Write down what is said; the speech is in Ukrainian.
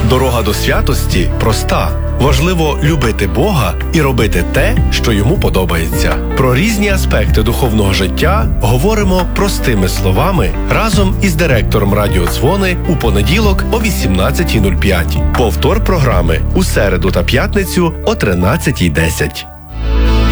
Дорога до святості проста. Важливо любити Бога і робити те, що Йому подобається. Про різні аспекти духовного життя говоримо простими словами разом із директором радіодзвони у понеділок о 18:05. Повтор програми у середу та п'ятницю о 13:10.